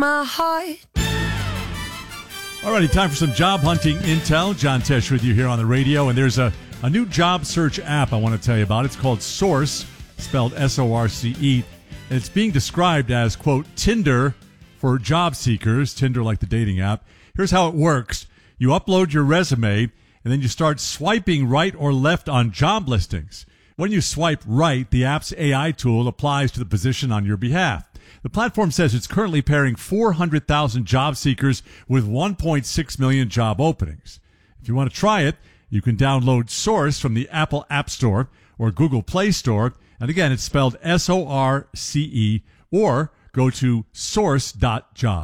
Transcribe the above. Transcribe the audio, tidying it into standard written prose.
my heart. Alrighty, time for some job hunting intel. John Tesh with you here on the radio, and there's a new job search app I want to tell you about. It's called Source, spelled S-O-R-C-E, and it's being described as, quote, Tinder for job seekers, Tinder like the dating app. Here's how it works. You upload your resume, and then you start swiping right or left on job listings. When you swipe right, the app's AI tool applies to the position on your behalf. The platform says it's currently pairing 400,000 job seekers with 1.6 million job openings. If you want to try it, you can download Source from the Apple App Store or Google Play Store. And again, it's spelled S-O-R-C-E, or go to source.job.